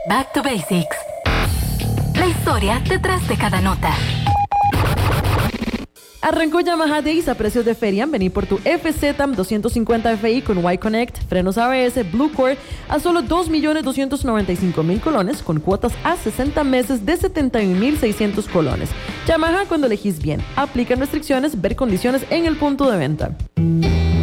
Back to Basics. La historia detrás de cada nota. Arrancó Yamaha Days a precios de feria. Vení por tu FZ 250 Fi con Y-Connect, frenos ABS, Blue Core a solo 2.295.000 colones con cuotas a 60 meses de 71.600 colones. Yamaha, cuando elegís bien. Aplican restricciones, ver condiciones en el punto de venta.